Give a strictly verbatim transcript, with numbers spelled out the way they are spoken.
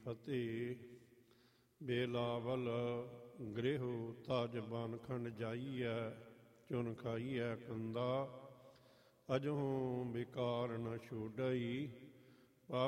ਫਤਿਹ। ਬੇਲਾਵਲ ਗ੍ਰਹਿ ਤਜ ਬਨਖੰਡ ਜਾਈਐ, ਚੁਨ ਖਾਈਐ ਕੰਦਾ। ਅਜਹੁ ਵਿਕਾਰ ਨ ਛੋਡਈ,